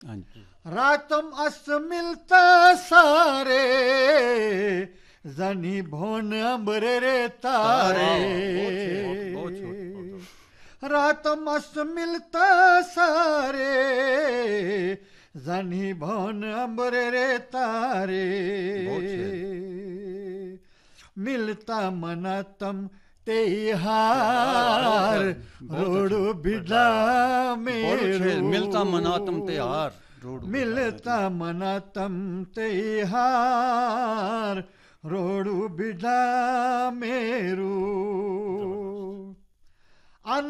हाँ जी। रातम अस मिलता सारे, जनी भोन अंबरे रे तारे। बहुत छोट, बहुत छोट। रातम अस मिलता सारे, जनी भोन अंबरे रे तारे। मिलता मनातम तेहार, रोडू बिडा मेरू। मिलता मनातम तेहार, मिलता मनातम तेहार, रोडू बिडा मेरू।